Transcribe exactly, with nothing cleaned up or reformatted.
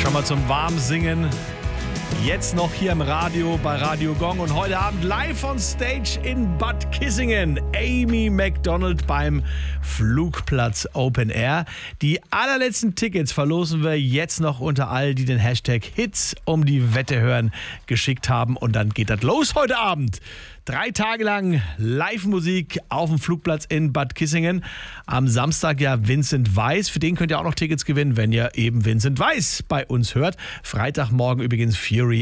Schon mal zum Warmsingen. Jetzt noch hier im Radio bei Radio Gong und heute Abend live on stage in Bad Kissingen. Amy Macdonald beim Flugplatz Open Air. Die allerletzten Tickets verlosen wir jetzt noch unter all, die den Hashtag Hits um die Wette hören geschickt haben. Und dann geht das los heute Abend. Drei Tage lang Live-Musik auf dem Flugplatz in Bad Kissingen. Am Samstag ja Vincent Weiss. Für den könnt ihr auch noch Tickets gewinnen, wenn ihr eben Vincent Weiss bei uns hört. Freitagmorgen übrigens Fury